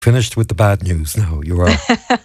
Finished with the bad news now, you are.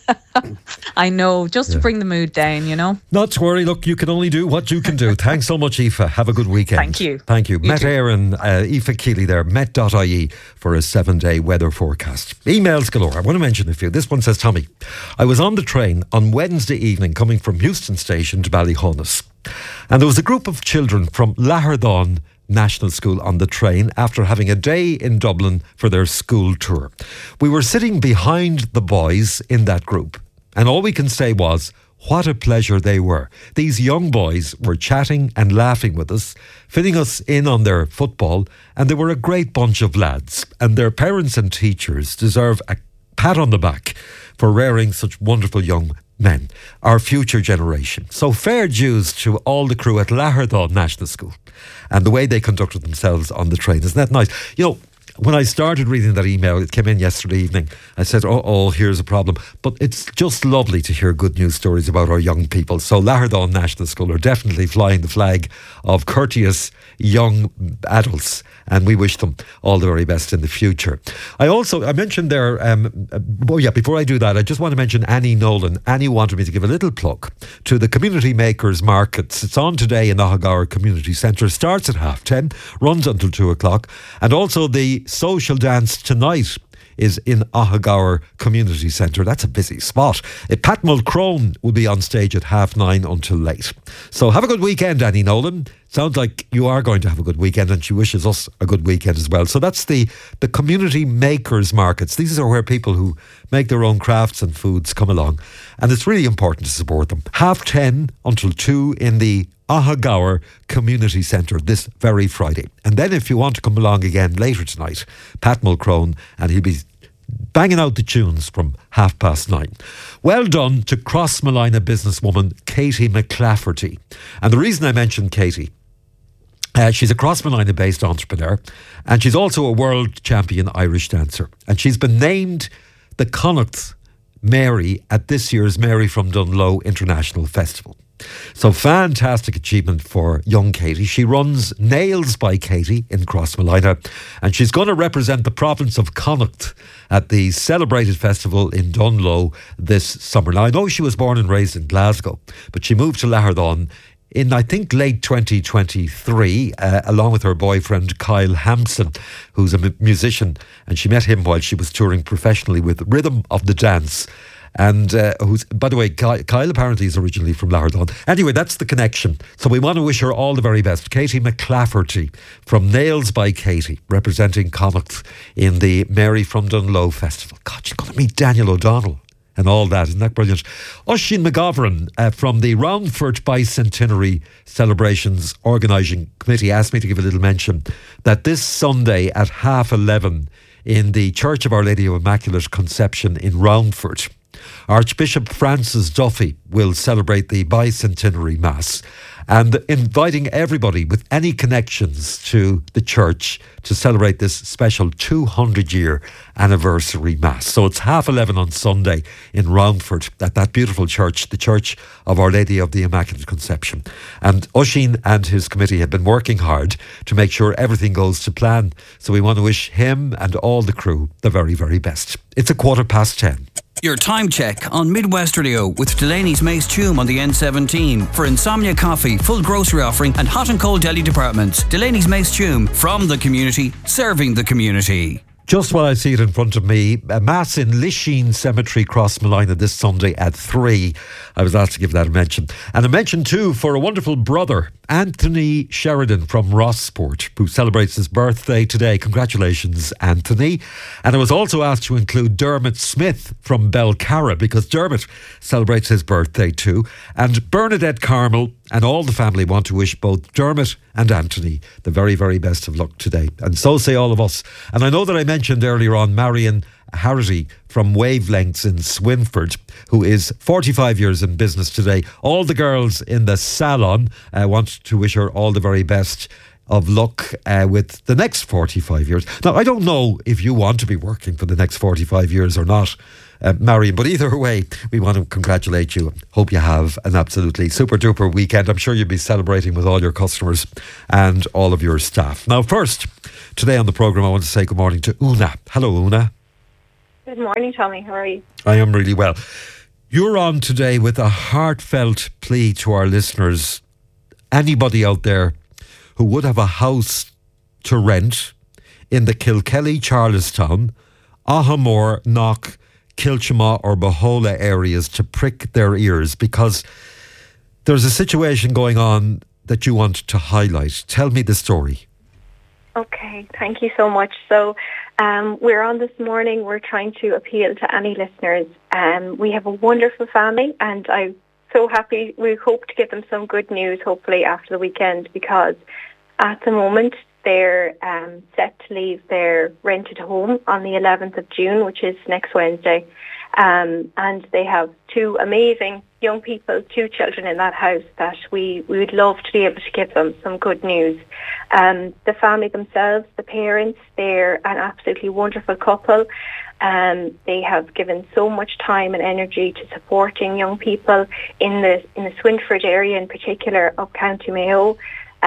I know, just to bring the mood down, Not to worry, look, you can only do what you can do. Thanks so much, Aoife. Have a good weekend. Thank you. Thank you. You Met too. Éireann, Aoife Keeley there, met.ie for a 7-day weather forecast. Emails galore. I want to mention a few. This one says, Tommy, I was on the train on Wednesday evening coming from Euston Station to Ballyhonus. And there was a group of children from Lahardán National School on the train after having a day in Dublin for their school tour. We were sitting behind the boys in that group, and all we can say was, what a pleasure they were. These young boys were chatting and laughing with us, filling us in on their football, and they were a great bunch of lads, and their parents and teachers deserve a pat on the back for rearing such wonderful young men, our future generation. So fair dues to all the crew at Lahardán National School and the way they conducted themselves on the train. Isn't that nice? When I started reading that email, it came in yesterday evening, I said, here's a problem. But it's just lovely to hear good news stories about our young people. So Lahardán National School are definitely flying the flag of courteous young adults, and we wish them all the very best in the future. I mentioned there, before I do that, I just want to mention Annie Nolan. Annie wanted me to give a little plug to the Community Makers Markets. It's on today in Ahagower Community Centre. Starts at 10:30, runs until 2 o'clock. And also the social dance tonight is in Ahagower Community Centre. That's a busy spot. Pat Mulcrone will be on stage at 9:30 until late. So have a good weekend, Annie Nolan. Sounds like you are going to have a good weekend, and she wishes us a good weekend as well. So that's the Community Makers Markets. These are where people who make their own crafts and foods come along, and it's really important to support them. 10:30 until 2 in the Ahagower Community Centre this very Friday. And then if you want to come along again later tonight, Pat Mulcrone, and he'll be banging out the tunes from 9:30. Well done to Crossmolina businesswoman Katie McClafferty. And the reason I mentioned Katie, she's a Crossmolina based entrepreneur, and she's also a world champion Irish dancer. And she's been named the Connacht Mary at this year's Mary from Dunloe International Festival. So fantastic achievement for young Katie. She runs Nails by Katie in Crossmolina, and she's going to represent the province of Connacht at the celebrated festival in Dunloe this summer. Now, I know she was born and raised in Glasgow, but she moved to Lahardán in, I think, late 2023, along with her boyfriend Kyle Hampson, who's a musician, and she met him while she was touring professionally with Rhythm of the Dance. And who's, by the way, Kyle apparently is originally from Lahardán. Anyway, that's the connection. So we want to wish her all the very best. Katie McClafferty from Nails by Katie, representing Connacht in the Mary from Dunloe Festival. God, she's going to meet Daniel O'Donnell and all that. Isn't that brilliant? Oisín McGovern from the Roundfort Bicentenary Celebrations Organising Committee asked me to give a little mention that this Sunday at 11:30 in the Church of Our Lady of Immaculate Conception in Roundfort, Archbishop Francis Duffy will celebrate the Bicentenary Mass, and inviting everybody with any connections to the church to celebrate this special 200-year anniversary Mass. So it's 11:30 on Sunday in Roundfort at that beautiful church, the Church of Our Lady of the Immaculate Conception. And Oisín and his committee have been working hard to make sure everything goes to plan. So we want to wish him and all the crew the very, very best. It's 10:15. Your time check on Midwest Radio with Delaney's Mace Tume on the N17 for Insomnia Coffee, full grocery offering and hot and cold deli departments. Delaney's Mace Tume, from the community, serving the community. Just while I see it in front of me, a Mass in Lisheen Cemetery, Crossmolina, this Sunday at 3. I was asked to give that a mention. And a mention too for a wonderful brother, Anthony Sheridan from Rossport, who celebrates his birthday today. Congratulations, Anthony. And I was also asked to include Dermot Smith from Belcarra, because Dermot celebrates his birthday too. And Bernadette Carmel and all the family want to wish both Dermot and Anthony the very, very best of luck today. And so say all of us. And I know that I mentioned earlier on Marion Harity from Wavelengths in Swinford, who is 45 years in business today. All the girls in the salon want to wish her all the very best of luck with the next 45 years. Now, I don't know if you want to be working for the next 45 years or not, Marion, but either way, we want to congratulate you. Hope you have an absolutely super duper weekend. I'm sure you'll be celebrating with all your customers and all of your staff. Now, first, today on the programme, I want to say good morning to Una. Hello, Una. Good morning, Tommy. How are you? I am really well. You're on today with a heartfelt plea to our listeners. Anybody out there who would have a house to rent in the Kilkelly, Charlestown, Ahamore, Knock, Kilchama or Bohola areas to prick their ears, because there's a situation going on that you want to highlight. Tell me the story. Okay, thank you so much. So we're on this morning. We're trying to appeal to any listeners. We have a wonderful family, and I'm so happy. We hope to give them some good news, hopefully, after the weekend, because at the moment they're set to leave their rented home on the 11th of June, which is next Wednesday. And they have two amazing young people, two children in that house that we would love to be able to give them some good news. The family themselves, the parents, they're an absolutely wonderful couple. They have given so much time and energy to supporting young people in the Swinford area in particular of County Mayo,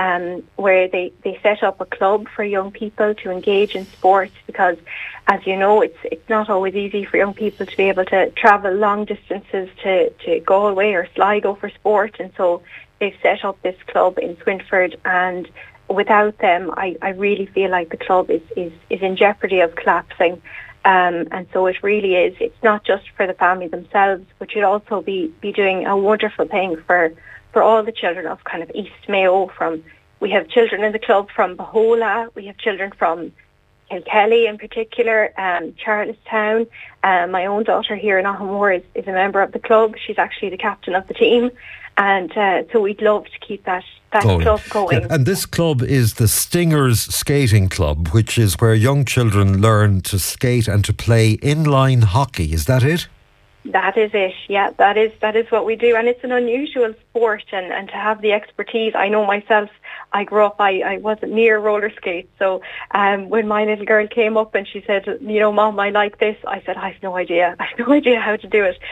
where they set up a club for young people to engage in sports, because, as you know, it's not always easy for young people to be able to travel long distances to Galway or Sligo for sport, and so they've set up this club in Swinford, and without them I really feel like the club is in jeopardy of collapsing. And so it really is. It's not just for the family themselves, but should also be doing a wonderful thing for all the children of kind of East Mayo. We have children in the club from Bohola, we have children from Kilkelly in particular, Charlestown. My own daughter here in Ahamore is a member of the club. She's actually the captain of the team. And so we'd love to keep that club going. Yeah, and this club is the Stingers Skating Club, which is where young children learn to skate and to play inline hockey. Is that it? That is it. Yeah, that is what we do. And it's an unusual sport, and to have the expertise. I know myself, I grew up, I wasn't near roller skates. So when my little girl came up and she said, Mom, I like this, I said, I have no idea how to do it.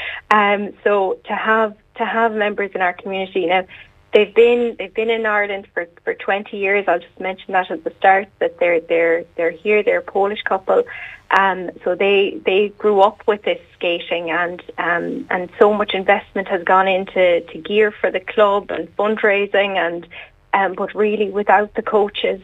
So to have members in our community now, they've been in Ireland for 20 years. I'll just mention that at the start, that they're here. They're a Polish couple. So they grew up with this skating, and so much investment has gone into gear for the club and fundraising, but really without the coaches,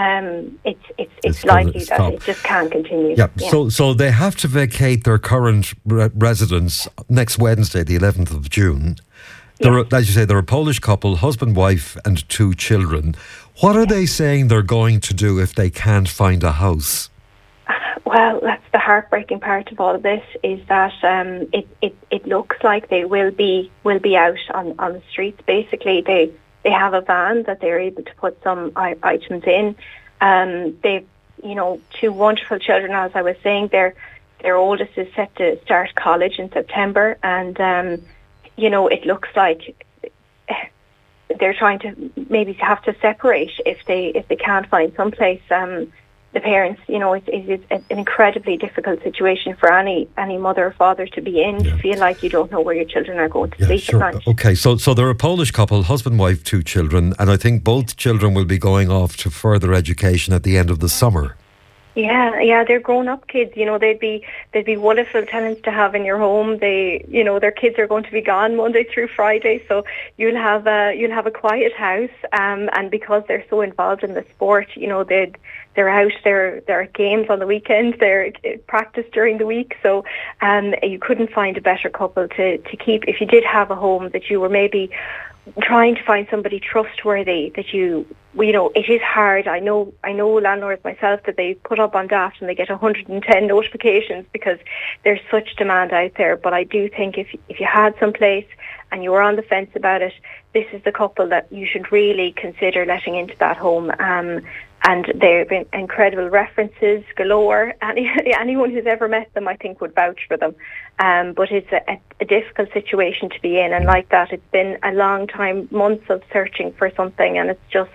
it's likely that it just can't continue. Yeah. So they have to vacate their current residence next Wednesday, the 11th of June. As you say, they're a Polish couple, husband, wife, and two children. What are they saying they're going to do if they can't find a house? Well, that's the heartbreaking part of all of this, is that it looks like they will be out on the streets. Basically, they have a van that they're able to put some items in. They've two wonderful children, as I was saying. Their oldest is set to start college in September, and it looks like they're trying to maybe have to separate if they can't find someplace. The parents, it's an incredibly difficult situation for any mother or father to be in. To feel like you don't know where your children are going to sleep at night. Okay, so they're a Polish couple, husband, wife, two children, and I think both children will be going off to further education at the end of the summer. Yeah, they're grown-up kids. They'd be wonderful tenants to have in your home. Their kids are going to be gone Monday through Friday, so you'll have a quiet house. And because they're so involved in the sport, they're out. They're at games on the weekend. They're practice during the week. So you couldn't find a better couple to keep. If you did have a home that you were maybe trying to find somebody trustworthy, that it is hard. I know landlords myself that they put up on Daft and they get 110 notifications because there's such demand out there. But I do think if you had some place and you were on the fence about it, this is the couple that you should really consider letting into that home. And there have been incredible references galore. Anyone who's ever met them, I think, would vouch for them. But it's a difficult situation to be in. And like that, it's been a long time, months of searching for something. And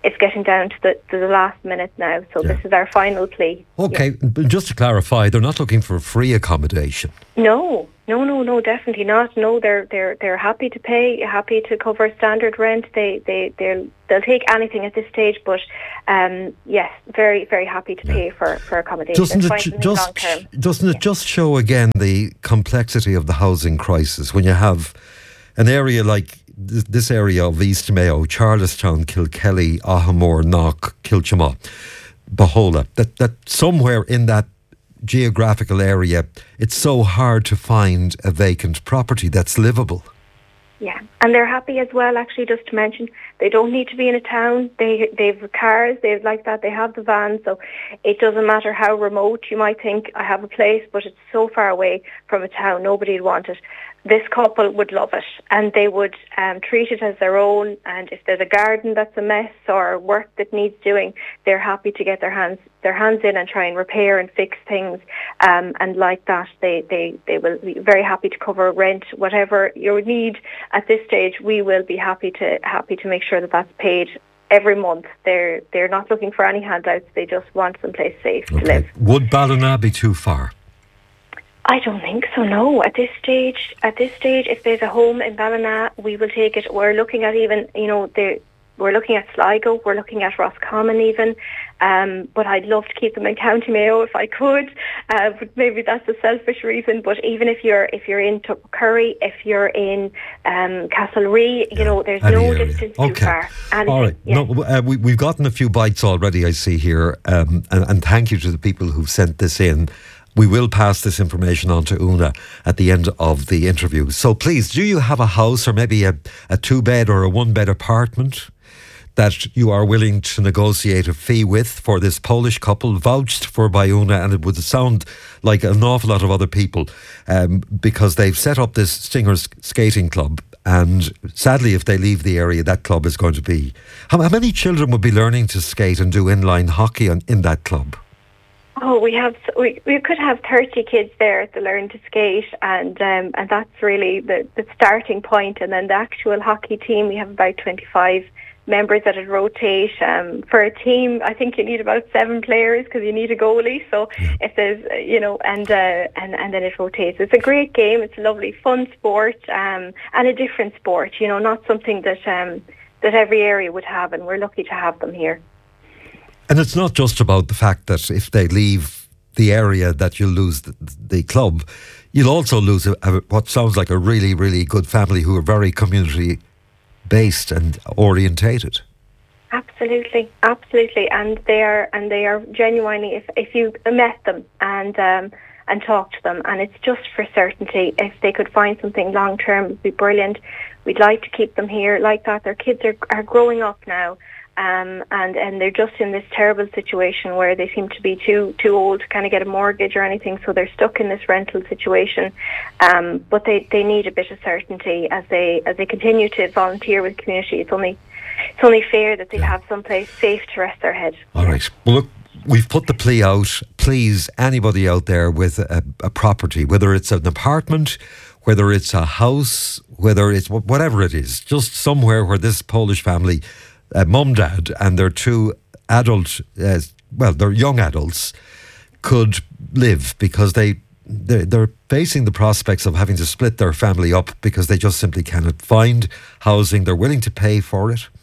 it's getting down to the last minute now. So this is our final plea. Okay, but just to clarify, they're not looking for free accommodation. No, definitely not. No, they're happy to pay, happy to cover standard rent. They'll take anything at this stage, but yes, very, very happy to pay for accommodation. Doesn't it just show again the complexity of the housing crisis when you have an area like this area of East Mayo, Charlestown, Kilkelly, Ahamore, Knock, Kilchama, Bohola, that somewhere in that geographical area, it's so hard to find a vacant property that's livable. Yeah, and they're happy as well, actually, just to mention, they don't need to be in a town. They've cars, they've like that, they have the van, so it doesn't matter how remote. You might think, I have a place, but it's so far away from a town, nobody'd want it. This couple would love it, and they would treat it as their own, and if there's a garden that's a mess or work that needs doing, they're happy to get their hands in and try and repair and fix things, and like that they will be very happy to cover rent, whatever you need at this stage. We will be happy to make sure that that's paid every month. They're not looking for any handouts, they just want someplace safe to live. Would Ballina be too far? I don't think so, no. At this stage, if there's a home in Ballina, we will take it. We're looking at even, we're looking at Sligo, we're looking at Roscommon even, but I'd love to keep them in County Mayo if I could, but maybe that's a selfish reason. But even if you're in Curry, if you're in Castlerea, there's no distance too far. All right. Yeah. No, we've gotten a few bites already, I see here, and thank you to the people who've sent this in. We will pass this information on to Una at the end of the interview. So please, do you have a house or maybe a 2-bed or a 1-bed apartment that you are willing to negotiate a fee with for this Polish couple, vouched for by Una, and it would sound like an awful lot of other people, because they've set up this Stingers skating club, and sadly if they leave the area, that club is going to be... How many children would be learning to skate and do inline hockey in that club? Oh, we could have 30 kids there to learn to skate, and that's really the starting point. And then the actual hockey team, we have about 25 members that would rotate. For a team, I think you need about 7 players because you need a goalie. So if there's, and then it rotates. It's a great game. It's a lovely, fun sport, and a different sport. Not something that every area would have, and we're lucky to have them here. And it's not just about the fact that if they leave the area that you'll lose the club, you'll also lose what sounds like a really, really good family who are very community-based and orientated. Absolutely, and they are genuinely. If you met them and talked to them, and it's just for certainty. If they could find something long term, it'd be brilliant. We'd like to keep them here like that. Their kids are growing up now. And they're just in this terrible situation where they seem to be too old to kind of get a mortgage or anything, so they're stuck in this rental situation. But they need a bit of certainty as they continue to volunteer with the community. It's only fair that they have someplace safe to rest their head. All right. Well, look, we've put the plea out. Please, anybody out there with a property, whether it's an apartment, whether it's a house, whether it's whatever it is, just somewhere where this Polish family, mum, dad, and their 2 adult, they're young adults, could live, because they're facing the prospects of having to split their family up because they just simply cannot find housing. They're willing to pay for it.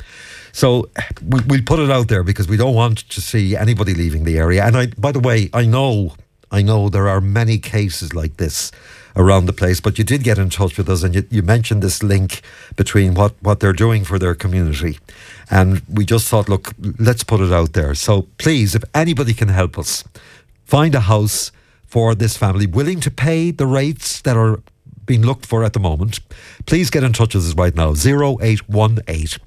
So we'll put it out there because we don't want to see anybody leaving the area. And by the way, I know there are many cases like this around the place, but you did get in touch with us, and you mentioned this link between what they're doing for their community, and we just thought, look, let's put it out there. So please, if anybody can help us find a house for this family willing to pay the rates that are being looked for at the moment, please get in touch with us right now. 0818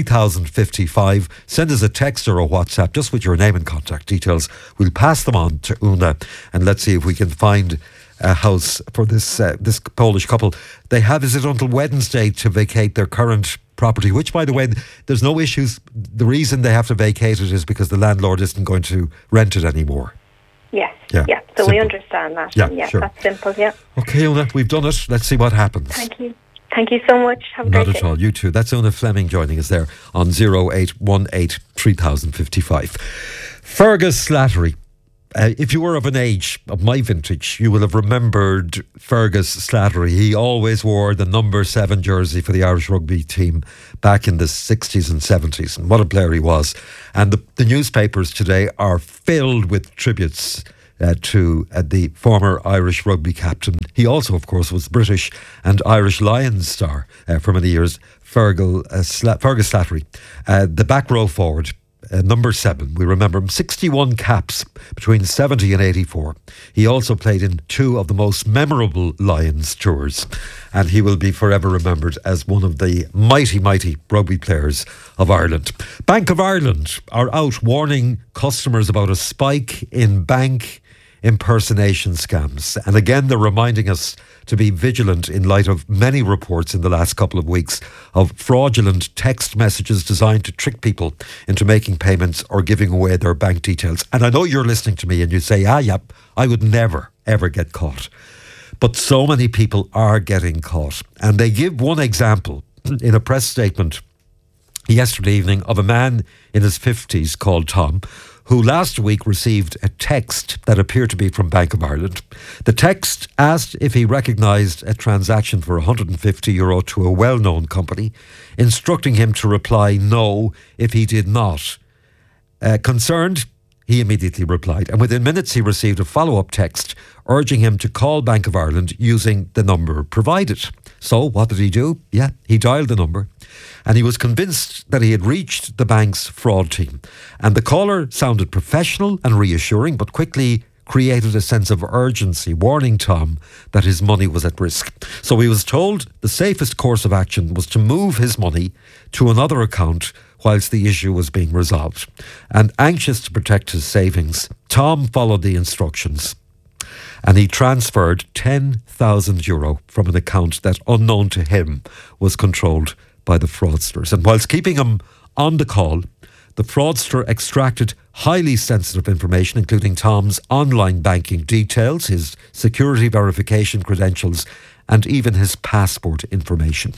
3055. Send us a text or a WhatsApp just with your name and contact details. We'll pass them on to Una, and let's see if we can find a house for this Polish couple. They have, is it until Wednesday to vacate their current property, which, by the way, there's no issues. The reason they have to vacate it is because the landlord isn't going to rent it anymore. Yes. Yeah. So simple. We understand that. Yeah, sure. That's simple. Yeah. Okay, Una, we've done it. Let's see what happens. Thank you Thank you so much. Have a Not great at day. all. You too. That's Una Fleming joining us there on 0818 3055. Fergus Slattery. If you were of an age, of my vintage, you will have remembered Fergus Slattery. He always wore the number 7 jersey for the Irish rugby team back in the 60s and 70s. And what a player he was. And the newspapers today are filled with tributes to the former Irish rugby captain. He also, of course, was British and Irish Lions star for many years, Fergus Slattery. The back row forward, number 7, we remember him, 61 caps between 70 and 84. He also played in 2 of the most memorable Lions tours, and he will be forever remembered as one of the mighty, mighty rugby players of Ireland. Bank of Ireland are out warning customers about a spike in bank impersonation scams. And again, they're reminding us to be vigilant in light of many reports in the last couple of weeks of fraudulent text messages designed to trick people into making payments or giving away their bank details. And I know you're listening to me and you say, yep, I would never, ever get caught. But so many people are getting caught. And they give one example in a press statement yesterday evening of a man in his 50s called Tom, who last week received a text that appeared to be from Bank of Ireland. The text asked if he recognised a transaction for €150 to a well-known company, instructing him to reply no if he did not. Concerned, he immediately replied, and within minutes he received a follow-up text urging him to call Bank of Ireland using the number provided. So what did he do? Yeah, he dialed the number and he was convinced that he had reached the bank's fraud team. And the caller sounded professional and reassuring, but quickly created a sense of urgency, warning Tom that his money was at risk. So he was told the safest course of action was to move his money to another account whilst the issue was being resolved. And anxious to protect his savings, Tom followed the instructions and he transferred €10,000 from an account that, unknown to him, was controlled by the fraudsters. And whilst keeping him on the call, the fraudster extracted highly sensitive information, including Tom's online banking details, his security verification credentials, and even his passport information.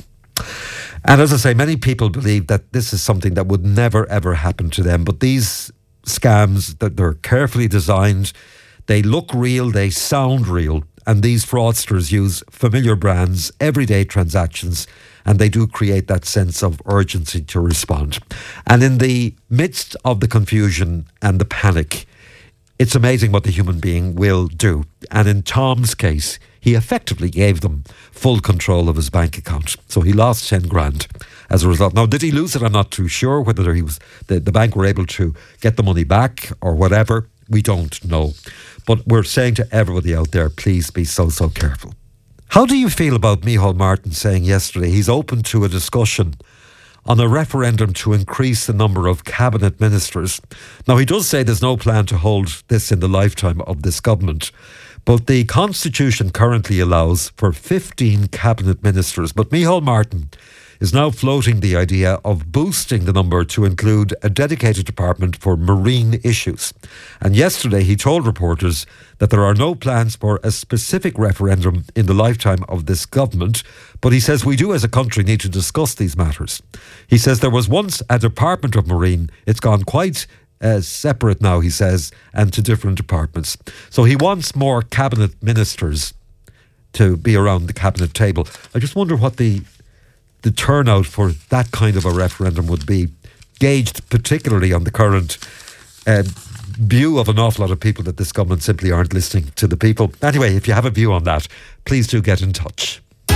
And as I say, many people believe that this is something that would never, ever happen to them. But these scams, that they're carefully designed, they look real, they sound real, and these fraudsters use familiar brands, everyday transactions, and they do create that sense of urgency to respond. And in the midst of the confusion and the panic, it's amazing what the human being will do. And in Tom's case, he effectively gave them full control of his bank account. So he lost 10 grand as a result. Now, did he lose it? I'm not too sure whether he was the bank were able to get the money back or whatever. We don't know. But we're saying to everybody out there, please be so careful. How do you feel about Micheál Martin saying yesterday he's open to a discussion on a referendum to increase the number of cabinet ministers? Now, he does say there's no plan to hold this in the lifetime of this government, but the Constitution currently allows for 15 cabinet ministers. But Micheál Martin is now floating the idea of boosting the number to include a dedicated department for marine issues. And yesterday he told reporters that there are no plans for a specific referendum in the lifetime of this government, but he says we do as a country need to discuss these matters. He says there was once a Department of Marine. It's gone quite separate now, he says, and to different departments. So he wants more cabinet ministers to be around the cabinet table. I just wonder what the turnout for that kind of a referendum would be, gauged particularly on the current view of an awful lot of people that this government simply aren't listening to the people. Anyway, if you have a view on that, please do get in touch.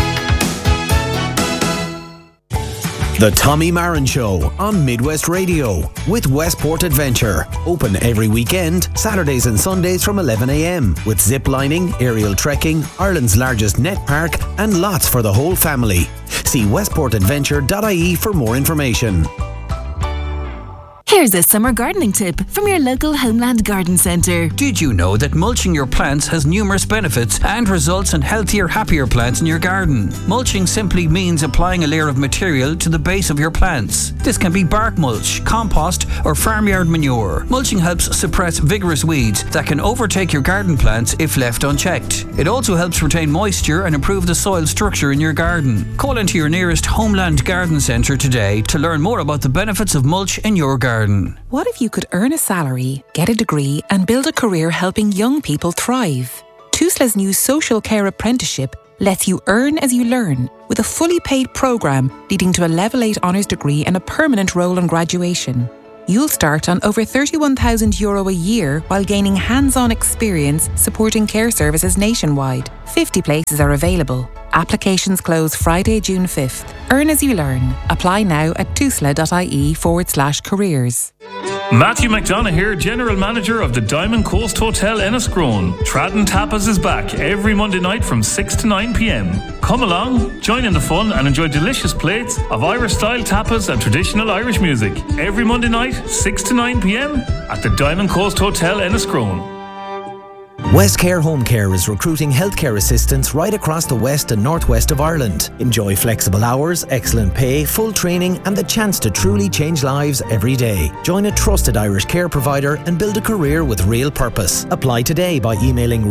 The Tommy Marin Show on Midwest Radio with Westport Adventure. Open every weekend, Saturdays and Sundays from 11 a.m. with zip lining, aerial trekking, Ireland's largest net park and lots for the whole family. See westportadventure.ie for more information. Here's a summer gardening tip from your local Homeland Garden Centre. Did you know that mulching your plants has numerous benefits and results in healthier, happier plants in your garden? Mulching simply means applying a layer of material to the base of your plants. This can be bark mulch, compost, or farmyard manure. Mulching helps suppress vigorous weeds that can overtake your garden plants if left unchecked. It also helps retain moisture and improve the soil structure in your garden. Call into your nearest Homeland Garden Centre today to learn more about the benefits of mulch in your garden. What if you could earn a salary, get a degree and build a career helping young people thrive? TUSLA's new social care apprenticeship lets you earn as you learn with a fully paid programme leading to a Level 8 honours degree and a permanent role on graduation. You'll start on over €31,000 a year while gaining hands-on experience supporting care services nationwide. 50 places are available. Applications close Friday, June 5th. Earn as you learn. Apply now at tusla.ie/careers. Matthew McDonough here, General Manager of the Diamond Coast Hotel Enniscrone. Tratton Tapas is back every Monday night from 6 to 9 p.m. Come along, join in the fun and enjoy delicious plates of Irish-style tapas and traditional Irish music. Every Monday night, 6 to 9 p.m. at the Diamond Coast Hotel Enniscrone. Westcare Home Care is recruiting healthcare assistants right across the west and northwest of Ireland. Enjoy flexible hours, excellent pay, full training and the chance to truly change lives every day. Join a trusted Irish care provider and build a career with real purpose. Apply today by emailing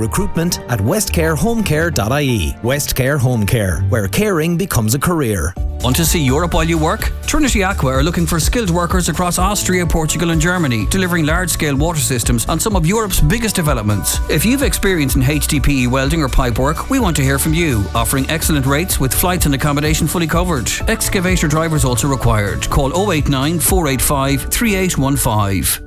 recruitment@westcarehomecare.ie. Westcare Home Care, where caring becomes a career. Want to see Europe while you work? Trinity Aqua are looking for skilled workers across Austria, Portugal and Germany, delivering large-scale water systems on some of Europe's biggest developments. If you've experience in HDPE welding or pipework, we want to hear from you, offering excellent rates with flights and accommodation fully covered. Excavator drivers also required. Call 089 485 3815.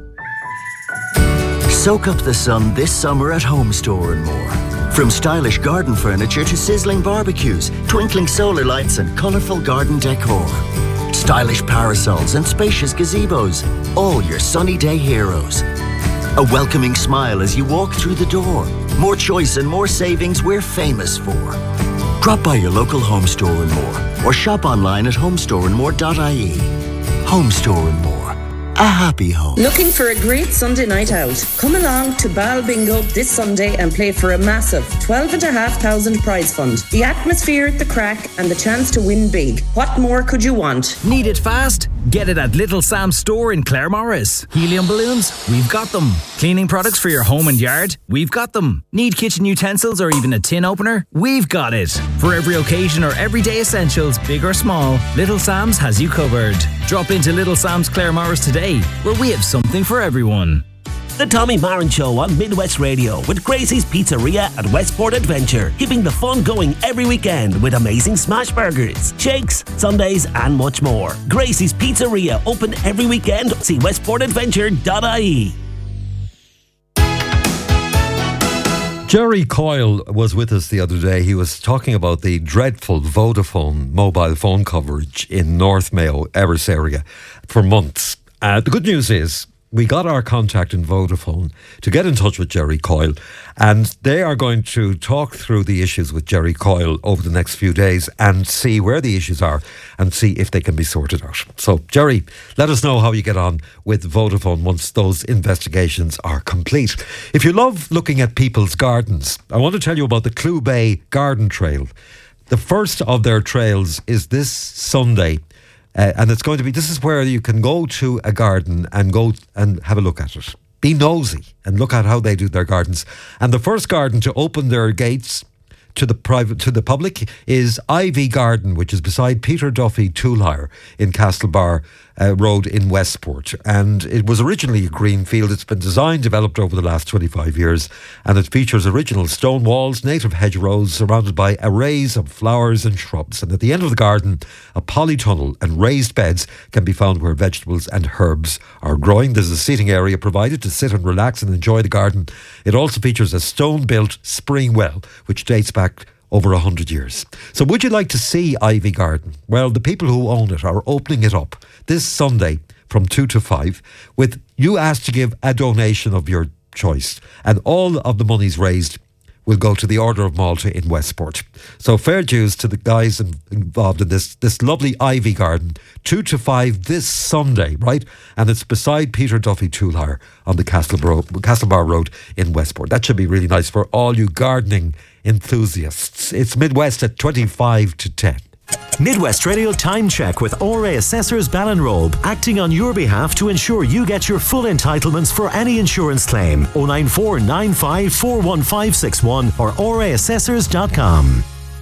Soak up the sun this summer at Home Store and More. From stylish garden furniture to sizzling barbecues, twinkling solar lights and colourful garden decor. Stylish parasols and spacious gazebos, all your sunny day heroes. A welcoming smile as you walk through the door. More choice and more savings we're famous for. Drop by your local Home Store and More or shop online at homestoreandmore.ie. Home Store and More. A happy home. Looking for a great Sunday night out? Come along to Bal Bingo this Sunday and play for a massive $12,500 prize fund. The atmosphere, the crack and the chance to win big. What more could you want? Need it fast? Get it at Little Sam's store in Claremorris. Helium balloons? We've got them. Cleaning products for your home and yard? We've got them. Need kitchen utensils or even a tin opener? We've got it. For every occasion or everyday essentials, big or small, Little Sam's has you covered. Drop into Little Sam's Claremorris today, where we have something for everyone. The Tommy Marin Show on Midwest Radio with Gracie's Pizzeria at Westport Adventure, keeping the fun going every weekend with amazing smash burgers, shakes, sundaes and much more. Gracie's Pizzeria, open every weekend. See westportadventure.ie. Jerry Coyle was with us the other day. He was talking about the dreadful Vodafone mobile phone coverage in North Mayo, Erris area for months. The good news is we got our contact in Vodafone to get in touch with Jerry Coyle, and they are going to talk through the issues with Jerry Coyle over the next few days and see where the issues are and see if they can be sorted out. So, Jerry, let us know how you get on with Vodafone once those investigations are complete. If you love looking at people's gardens, I want to tell you about the Clew Bay Garden Trail. The first of their trails is this Sunday. And it's going to be, this is where you can go to a garden and go and have a look at it. Be nosy and look at how they do their gardens. And the first garden to open their gates to the public is Ivy Garden, which is beside Peter Duffy Tool Hire in Castlebar Road in Westport. And it was originally a green field. It's been designed, developed over the last 25 years, and it features original stone walls, native hedgerows surrounded by arrays of flowers and shrubs. And at the end of the garden, a polytunnel and raised beds can be found where vegetables and herbs are growing. There's a seating area provided to sit and relax and enjoy the garden. It also features a stone-built spring well, which dates back over 100 years. So would you like to see Ivy Garden? Well, the people who own it are opening it up this Sunday from 2 to 5 with you asked to give a donation of your choice, and all of the monies raised will go to the Order of Malta in Westport. So fair dues to the guys involved in this lovely Ivy Garden, 2 to 5 this Sunday, right? And it's beside Peter Duffy Tool Hire on the Castlebar Road in Westport. That should be really nice for all you gardening enthusiasts. It's Midwest at 25 to 10. Midwest Radio Time Check with ORA Assessors Ballinrobe, acting on your behalf to ensure you get your full entitlements for any insurance claim. 094 95 41561 or oraassessors.com.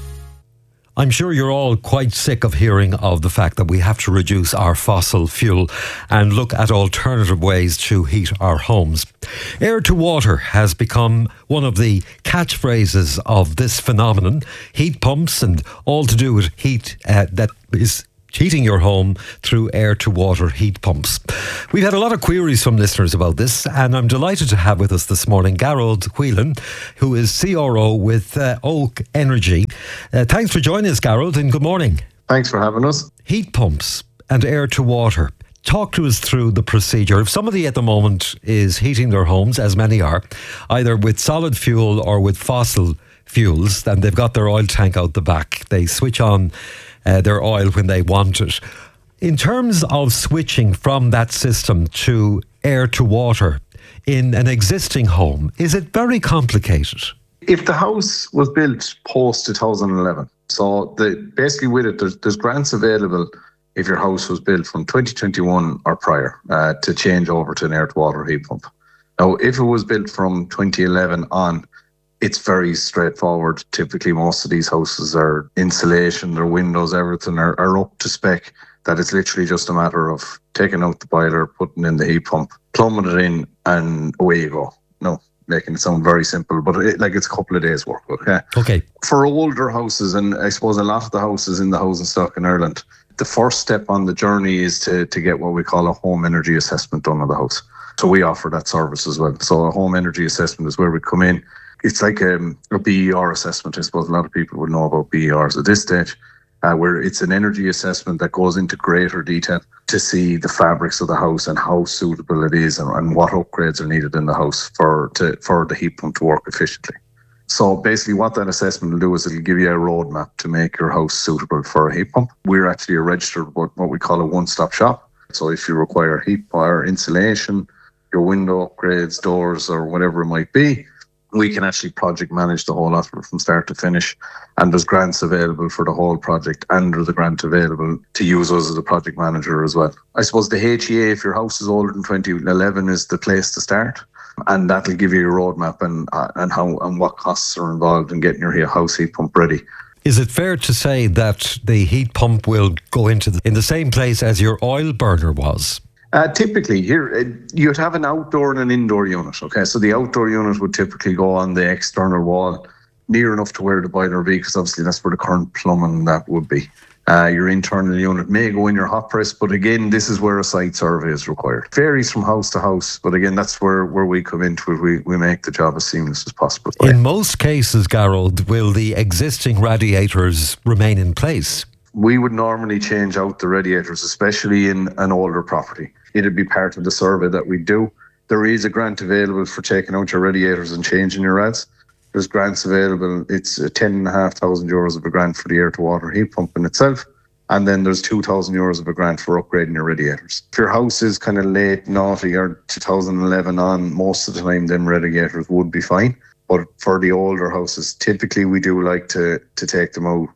I'm sure you're all quite sick of hearing of the fact that we have to reduce our fossil fuel and look at alternative ways to heat our homes. Air to water has become one of the catchphrases of this phenomenon. Heat pumps and all to do with heat that is heating your home through air-to-water heat pumps. We've had a lot of queries from listeners about this, and I'm delighted to have with us this morning Gearóid Whelan, who is CRO with Oak Energy. Thanks for joining us, Gearóid, and good morning. Thanks for having us. Heat pumps and air-to-water. Talk to us through the procedure. If somebody at the moment is heating their homes, as many are, either with solid fuel or with fossil fuels, and they've got their oil tank out the back, they switch on their oil when they want it. In terms of switching from that system to air to water in an existing home, is it very complicated? If the house was built post 2011, so basically with it, there's grants available if your house was built from 2021 or prior to change over to an air to water heat pump. Now, if it was built from 2011 on, it's very straightforward. Typically, most of these houses are insulation, their windows, everything are up to spec, that it's literally just a matter of taking out the boiler, putting in the heat pump, plumbing it in, and away you go. No, making it sound very simple, but it's a couple of days' work, okay? Okay. For older houses, and I suppose a lot of the houses in the housing stock in Ireland, the first step on the journey is to get what we call a home energy assessment done on the house. So we offer that service as well. So a home energy assessment is where we come in. It's like a BER assessment. I suppose a lot of people would know about BERs at this stage, where it's an energy assessment that goes into greater detail to see the fabrics of the house and how suitable it is and what upgrades are needed in the house for the heat pump to work efficiently. So basically what that assessment will do is it'll give you a roadmap to make your house suitable for a heat pump. We're actually a registered, what we call a one-stop shop. So if you require heat or insulation, your window upgrades, doors, or whatever it might be, we can actually project manage the whole offer from start to finish. And there's grants available for the whole project, and there's a grant available to use us as a project manager as well. I suppose the HEA, if your house is older than 2011, is the place to start. And that'll give you a roadmap and how and what costs are involved in getting your house heat pump ready. Is it fair to say that the heat pump will go in the same place as your oil burner was? Typically, here you'd have an outdoor and an indoor unit. Okay, so the outdoor unit would typically go on the external wall, near enough to where the boiler would be, because obviously that's where the current plumbing that would be. Your internal unit may go in your hot press, but again, this is where a site survey is required. Varies from house to house, but again, that's where we come into it. We make the job as seamless as possible. In most cases, Gearóid, will the existing radiators remain in place? We would normally change out the radiators, especially in an older property. It'd be part of the survey that we do. There is a grant available for taking out your radiators and changing your rads. There's grants available. It's €10,500 of a grant for the air-to-water heat pump in itself. And then there's €2,000 of a grant for upgrading your radiators. If your house is kind of late, naughty, or 2011 on, most of the time, them radiators would be fine. But for the older houses, typically we do like to take them out.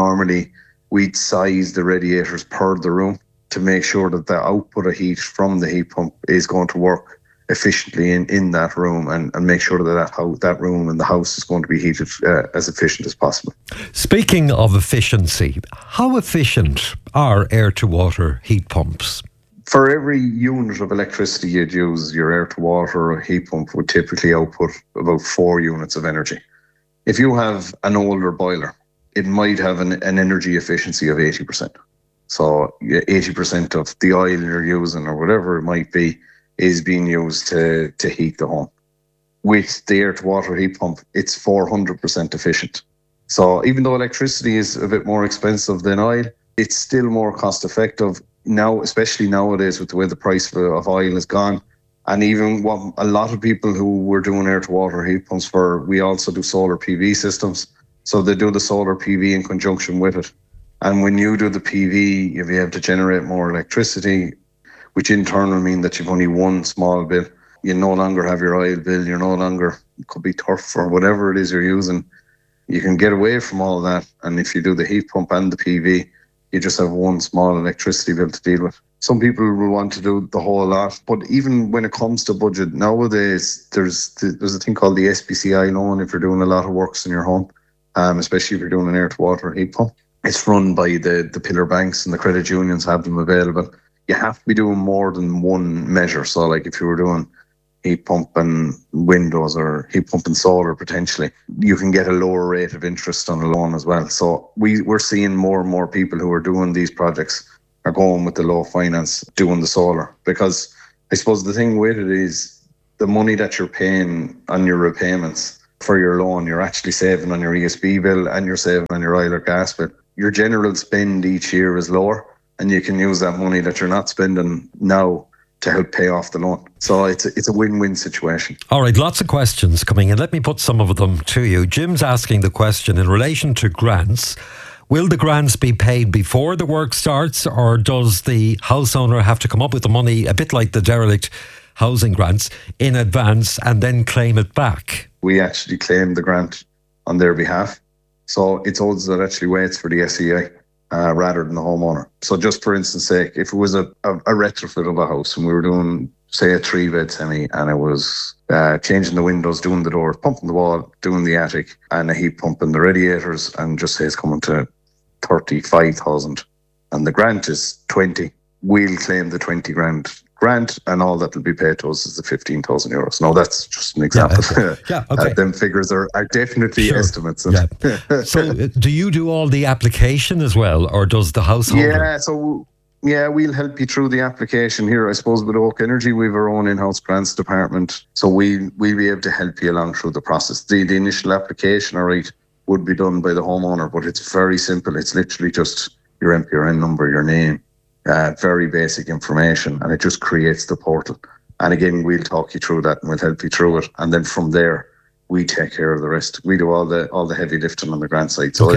We'd size the radiators per the room to make sure that the output of heat from the heat pump is going to work efficiently in that room, and make sure that room and the house is going to be heated as efficient as possible. Speaking of efficiency, how efficient are air-to-water heat pumps? For every unit of electricity you'd use, your air-to-water or heat pump would typically output about 4 units of energy. If you have an older boiler, it might have an energy efficiency of 80%. So 80% of the oil you're using or whatever it might be is being used to heat the home. With the air-to-water heat pump, it's 400% efficient. So even though electricity is a bit more expensive than oil, it's still more cost-effective now, especially nowadays with the way the price of oil has gone And even what a lot of people who were doing air-to-water heat pumps for, we also do solar PV systems. So they do the solar PV in conjunction with it. And when you do the PV, you'll be able to generate more electricity, which in turn will mean that you've only one small bill. You no longer have your oil bill. You're no longer, it could be turf or whatever it is you're using. You can get away from all that. And if you do the heat pump and the PV, you just have one small electricity bill to deal with. Some people will want to do the whole lot. But even when it comes to budget, nowadays, there's a thing called the SBCI loan if you're doing a lot of works in your home, especially if you're doing an air-to-water heat pump. It's run by the pillar banks, and the credit unions have them available. You have to be doing more than one measure. So like if you were doing heat pump and windows or heat pump and solar potentially, you can get a lower rate of interest on a loan as well. So we're seeing more and more people who are doing these projects are going with the low finance, doing the solar. Because I suppose the thing with it is the money that you're paying on your repayments for your loan, you're actually saving on your ESB bill and you're saving on your oil or gas bill. Your general spend each year is lower, and you can use that money that you're not spending now to help pay off the loan. So it's a win-win situation. All right, lots of questions coming in. Let me put some of them to you. Jim's asking the question in relation to grants. Will the grants be paid before the work starts, or does the house owner have to come up with the money, a bit like the derelict housing grants, in advance and then claim it back? We actually claim the grant on their behalf. So it's us that actually waits for the SEI rather than the homeowner. So just for instance sake, if it was a retrofit of a house and we were doing, say, a 3-bed semi, and it was changing the windows, doing the doors, pumping the wall, doing the attic, and a heat pump and the radiators, and just say it's coming to 35,000 and the grant is 20, we'll claim the 20 grand grant, and all that will be paid to us is the 15,000 euros. No, that's just an example. Yeah, okay. Them figures are definitely estimates. Yeah. So do you do all the application as well, or does the householder? We'll help you through the application here. I suppose with Oak Energy, we have our own in-house grants department, so we'll be able to help you along through the process. The initial application, all right, would be done by the homeowner, but it's very simple. It's literally just your MPRN number, your name, very basic information, and it just creates the portal. And again, we'll talk you through that and we'll help you through it. And then from there, we take care of the rest. We do all the heavy lifting on the grant side. So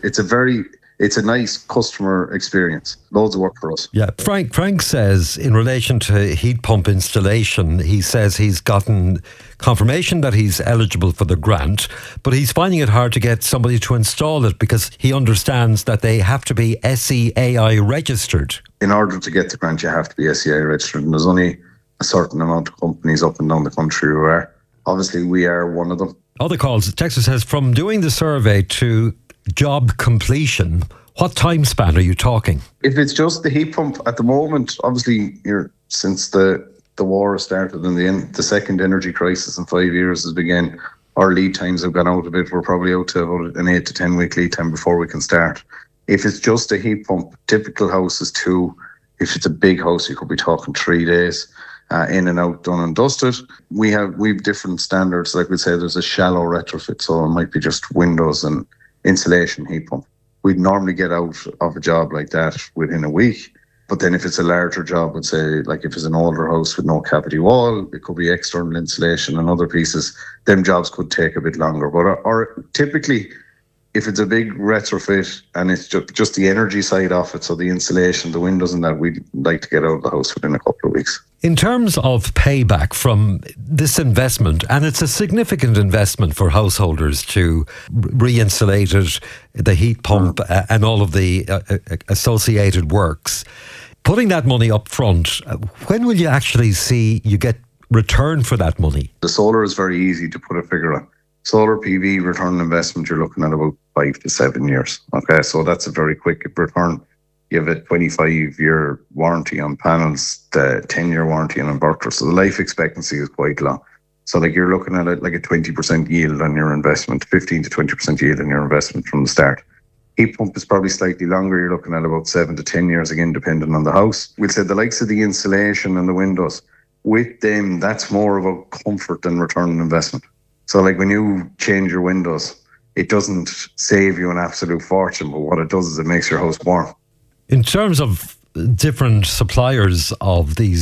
it's a nice customer experience. Loads of work for us. Yeah. Frank says in relation to heat pump installation, he says he's gotten confirmation that he's eligible for the grant, but he's finding it hard to get somebody to install it because he understands that they have to be SEAI registered. In order to get the grant, you have to be SEAI registered, and there's only a certain amount of companies up and down the country who are. Obviously, we are one of them. Other calls. Texas says, from doing the survey to job completion, what time span are you talking? If it's just the heat pump at the moment, obviously, since the war started and the second energy crisis in 5 years has begun, our lead times have gone out a bit. We're probably out to about an 8 to 10 week lead time before we can start. If it's just a heat pump, typical house is 2. If it's a big house, you could be talking 3 days. In and out, done and dusted. We have different standards. Like we say, there's a shallow retrofit, so it might be just windows and insulation heat pump. We'd normally get out of a job like that within a week. But then if it's a larger job, would say, like if it's an older house with no cavity wall, it could be external insulation and other pieces. Them jobs could take a bit longer. But or typically, if it's a big retrofit and it's just the energy side of it, so the insulation, the windows and that, we'd like to get out of the house within a couple of weeks. In terms of payback from this investment, and it's a significant investment for householders to re-insulate it, the heat pump and all of the associated works, putting that money up front, when will you actually see you get return for that money? The solar is very easy to put a figure on. Solar PV return on investment, you're looking at about 5 to 7 years. Okay, so that's a very quick return. You have a 25-year warranty on panels, the 10-year warranty on inverters. So the life expectancy is quite long. So like you're looking at it like a 20% yield on your investment, 15 to 20% yield on your investment from the start. Heat pump is probably slightly longer. You're looking at about 7 to 10 years, again, depending on the house. We'll say the likes of the insulation and the windows, with them, that's more of a comfort than return on investment. So like when you change your windows, it doesn't save you an absolute fortune, but what it does is it makes your house warm. In terms of different suppliers of these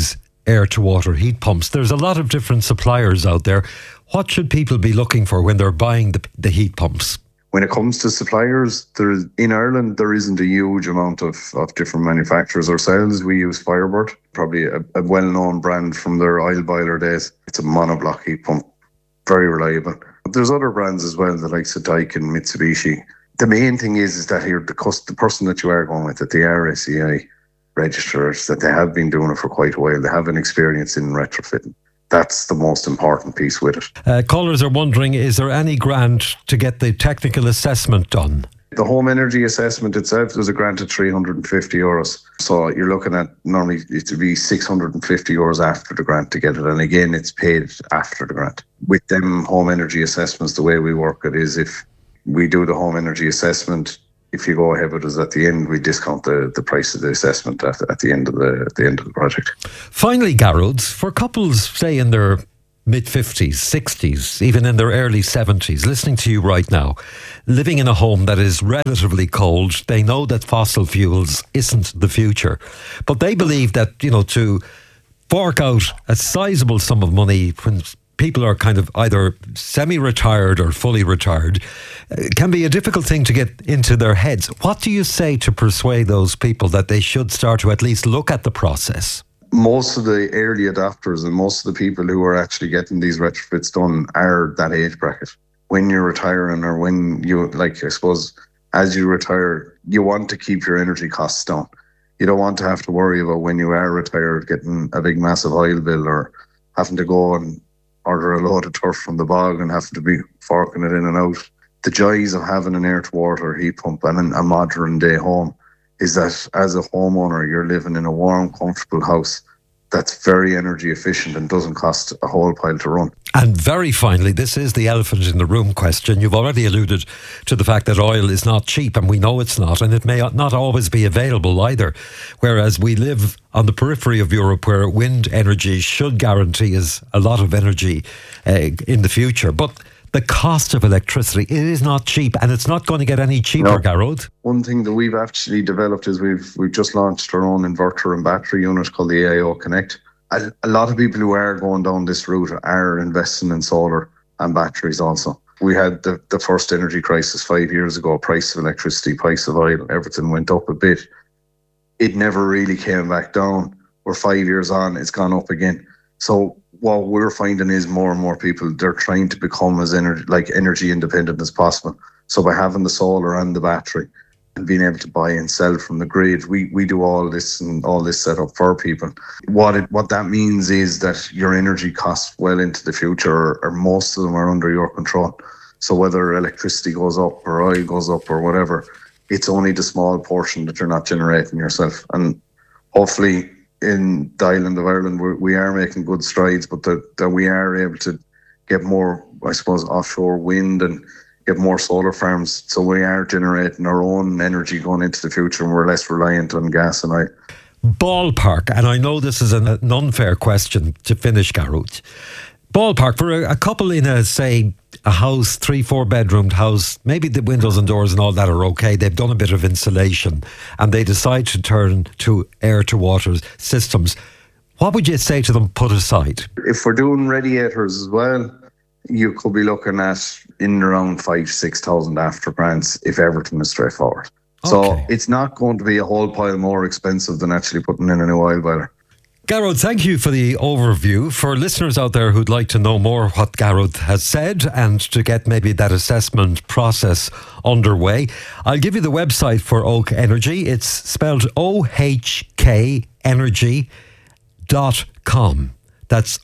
air-to-water heat pumps. There's a lot of different suppliers out there. What should people be looking for when they're buying the heat pumps? When it comes to suppliers, in Ireland, there isn't a huge amount of different manufacturers. Ourselves, we use Firebird, probably a well-known brand from their oil boiler days. It's a monoblock heat pump, very reliable. But there's other brands as well, the likes of Daikin, Mitsubishi. The main thing is that here, the person that you are going with, that they are SEI registrars, that they have been doing it for quite a while. They have an experience in retrofitting. That's the most important piece with it. Callers are wondering, is there any grant to get the technical assessment done? The home energy assessment itself, there's a grant of €350. So you're looking at normally it to be €650 after the grant to get it. And again, it's paid after the grant. With them home energy assessments, the way we work it is if we do the home energy assessment, if you go ahead with us at the end, we discount the price of the assessment at the end of the project. Finally, Garrod, for couples, say in their mid-50s, 60s, even in their early 70s, listening to you right now, living in a home that is relatively cold, they know that fossil fuels isn't the future, but they believe that, to fork out a sizable sum of money when people are kind of either semi-retired or fully retired, can be a difficult thing to get into their heads. What do you say to persuade those people that they should start to at least look at the process? Most of the early adopters and most of the people who are actually getting these retrofits done are that age bracket. When you're retiring or when you, I suppose, as you retire, you want to keep your energy costs down. You don't want to have to worry about when you are retired getting a big massive oil bill or having to go and order a load of turf from the bog and having to be forking it in and out. The joys of having an air-to-water heat pump and a modern day home is that as a homeowner, you're living in a warm, comfortable house that's very energy efficient and doesn't cost a whole pile to run. And very finally, this is the elephant in the room question. You've already alluded to the fact that oil is not cheap, and we know it's not, and it may not always be available either. Whereas we live on the periphery of Europe where wind energy should guarantee us a lot of energy in the future. But the cost of electricity, it is not cheap, and it's not going to get any cheaper, Garrod. One thing that we've actually developed is we've just launched our own inverter and battery unit called the AIO Connect. A lot of people who are going down this route are investing in solar and batteries also. We had the first energy crisis 5 years ago, price of electricity, price of oil, everything went up a bit. It never really came back down. We're 5 years on, it's gone up again. So what we're finding is more and more people, they're trying to become as energy independent as possible. So by having the solar and the battery and being able to buy and sell from the grid, we do all this and all this set up for people. What that means is that your energy costs well into the future, or most of them are under your control. So whether electricity goes up or oil goes up or whatever, it's only the small portion that you're not generating yourself. And hopefully in the island of Ireland, we are making good strides, but that we are able to get more, I suppose, offshore wind and get more solar farms. So we are generating our own energy going into the future, and we're less reliant on gas and oil. Ballpark, and I know this is an unfair question to finish, Garrod. Ballpark, for a couple in a house, 3-4 bedroomed house, maybe the windows and doors and all that are okay, they've done a bit of insulation and they decide to turn to air-to-water systems. What would you say to them, put aside? If we're doing radiators as well, you could be looking at in around 5,000-6,000 after grants if everything is straightforward. Okay. So it's not going to be a whole pile more expensive than actually putting in a new oil boiler. Garrod, thank you for the overview. For listeners out there who'd like to know more what Garrod has said and to get maybe that assessment process underway, I'll give you the website for Oak Energy. It's spelled ohkenergy.com. That's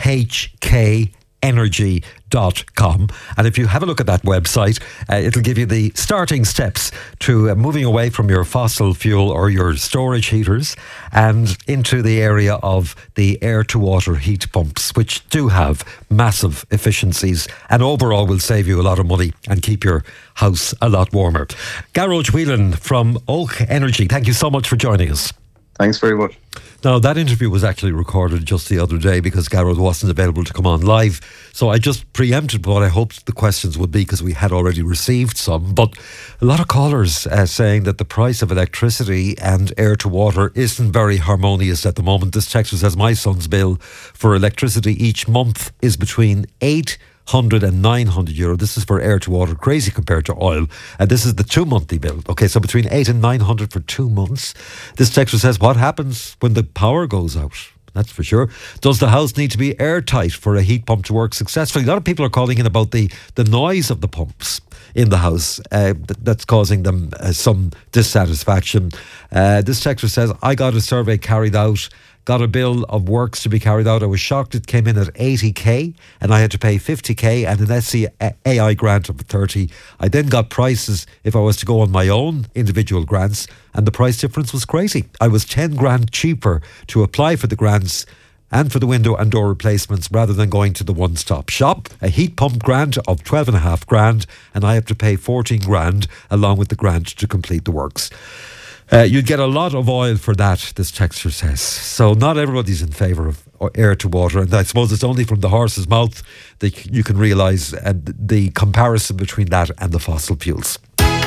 ohkenergy.com. And if you have a look at that website, it'll give you the starting steps to moving away from your fossil fuel or your storage heaters and into the area of the air-to-water heat pumps, which do have massive efficiencies and overall will save you a lot of money and keep your house a lot warmer. Garrod Whelan from Oak Energy, thank you so much for joining us. Thanks very much. Now, that interview was actually recorded just the other day because Gareth wasn't available to come on live. So I just preempted what I hoped the questions would be because we had already received some. But a lot of callers saying that the price of electricity and air to water isn't very harmonious at the moment. This texter says my son's bill for electricity each month is between €800 and €900. This is for air to water, crazy compared to oil. And this is the 2 monthly bill. Okay, so between 8 and 900 for 2 months. This texter says, what happens when the power goes out? That's for sure. Does the house need to be airtight for a heat pump to work successfully? A lot of people are calling in about the noise of the pumps in the house that's causing them some dissatisfaction. This texter says, I got a survey carried out, got a bill of works to be carried out. I was shocked it came in at 80k and I had to pay 50k and an SCAI grant of 30. I then got prices if I was to go on my own individual grants and the price difference was crazy. I was 10 grand cheaper to apply for the grants and for the window and door replacements rather than going to the one-stop shop. A heat pump grant of 12.5 grand and I have to pay 14 grand along with the grant to complete the works. You'd get a lot of oil for that, this texter says. So not everybody's in favour of air to water, and I suppose it's only from the horse's mouth that you can realise the comparison between that and the fossil fuels.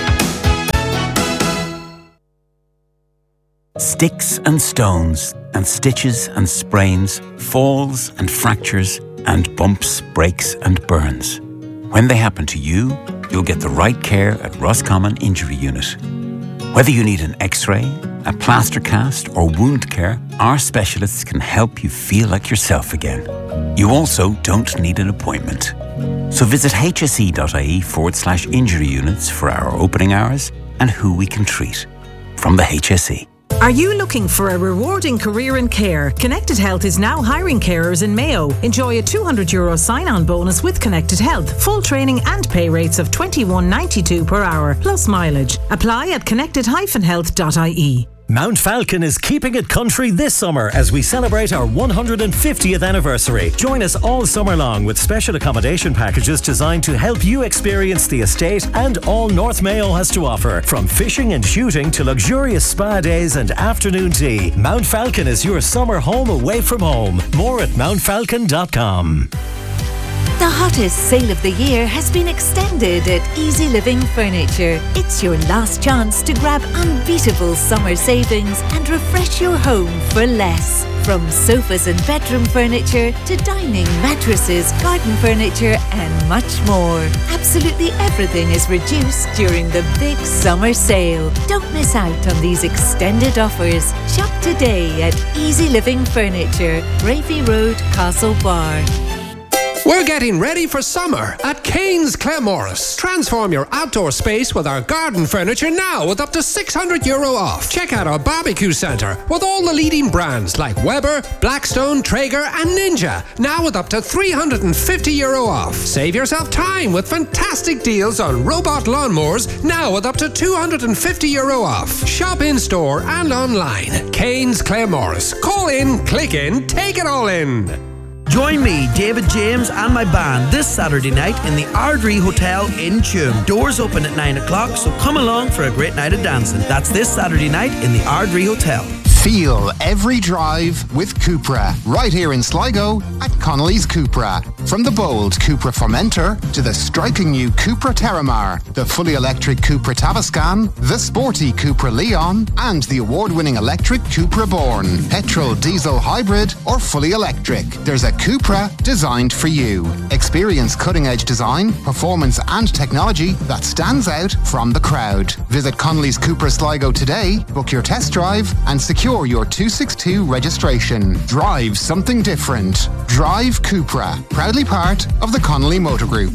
Sticks and stones and stitches and sprains, falls and fractures and bumps, breaks and burns. When they happen to you, you'll get the right care at Roscommon Injury Unit. Whether you need an X-ray, a plaster cast or wound care, our specialists can help you feel like yourself again. You also don't need an appointment. So visit hse.ie/injury units for our opening hours and who we can treat. From the HSE. Are you looking for a rewarding career in care? Connected Health is now hiring carers in Mayo. Enjoy a €200 sign-on bonus with Connected Health. Full training and pay rates of $21.92 per hour, plus mileage. Apply at connected-health.ie. Mount Falcon is keeping it country this summer as we celebrate our 150th anniversary. Join us all summer long with special accommodation packages designed to help you experience the estate and all North Mayo has to offer. From fishing and shooting to luxurious spa days and afternoon tea, Mount Falcon is your summer home away from home. More at mountfalcon.com. The hottest sale of the year has been extended at Easy Living Furniture. It's your last chance to grab unbeatable summer savings and refresh your home for less. From sofas and bedroom furniture to dining, mattresses, garden furniture and much more. Absolutely everything is reduced during the big summer sale. Don't miss out on these extended offers. Shop today at Easy Living Furniture, Bravey Road, Castlebar. We're getting ready for summer at Kane's Claremorris. Transform your outdoor space with our garden furniture now with up to €600 off. Check out our barbecue centre with all the leading brands like Weber, Blackstone, Traeger and Ninja. Now with up to €350 off. Save yourself time with fantastic deals on robot lawnmowers now with up to €250 off. Shop in store and online. Kane's Claremorris. Call in, click in, take it all in. Join me, David James and my band this Saturday night in the Ardrey Hotel in Tuam. Doors open at 9 o'clock, so come along for a great night of dancing. That's this Saturday night in the Ardrey Hotel. Feel every drive with Cupra, right here in Sligo at Connolly's Cupra. From the bold Cupra Formentor to the striking new Cupra Terramar, the fully electric Cupra Tavascan, the sporty Cupra Leon, and the award-winning electric Cupra Born. Petrol, diesel, hybrid, or fully electric, there's a Cupra designed for you. Experience cutting-edge design, performance, and technology that stands out from the crowd. Visit Connolly's Cupra Sligo today, book your test drive, and secure your 262 registration. Drive something different. Drive Cupra. Proudly part of the Connolly Motor Group.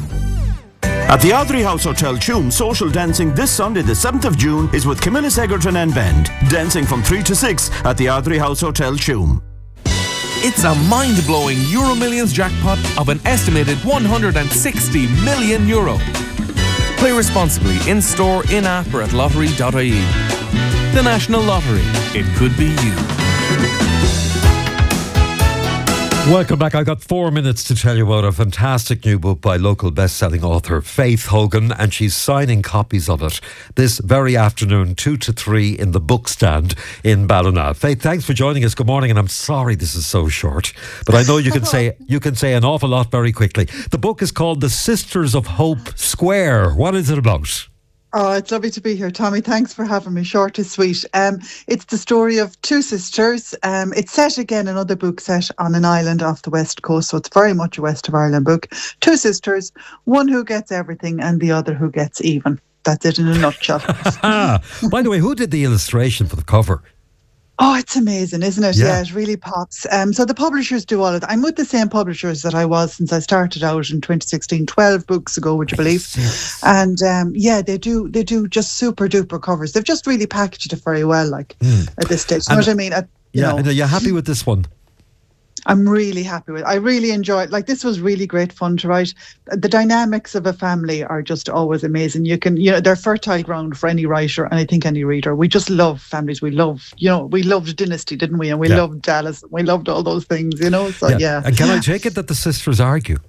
At the Ardrey House Hotel Tuam, social dancing this Sunday the 7th of June is with Camilla Egerton and Bend. Dancing from 3 to 6 at the Ardrey House Hotel Tuam. It's a mind-blowing Euro Millions jackpot of an estimated €160 million. Play responsibly in-store, in-app or at lottery.ie. The National Lottery. It could be you. Welcome back. I've got 4 minutes to tell you about a fantastic new book by local best-selling author Faith Hogan, and she's signing copies of it this very afternoon, 2 to 3 in the bookstand in Ballina. Faith, thanks for joining us. Good morning, and I'm sorry this is so short, but I know you can say an awful lot very quickly. The book is called The Sisters of Hope Square. What is it about? Oh, it's lovely to be here, Tommy. Thanks for having me. Short is sweet. It's the story of two sisters. It's set again, another book set on an island off the west coast, so it's very much a West of Ireland book. Two sisters, one who gets everything and the other who gets even. That's it in a nutshell. By the way, who did the illustration for the cover? Oh, it's amazing, isn't it? Yeah, it really pops. So the publishers do all of that. I'm with the same publishers that I was since I started out in 2016, 12 books ago, would you believe? And they do just super duper covers. They've just really packaged it very well, at this stage. You know what I mean? And are you happy with this one? I'm really happy with it. I really enjoyed it. This was really great fun to write. The dynamics of a family are just always amazing. They're fertile ground for any writer and I think any reader. We just love families. We loved Dynasty, didn't we? And we loved Dallas. We loved all those things, So, yeah. And can I take it that the sisters argue?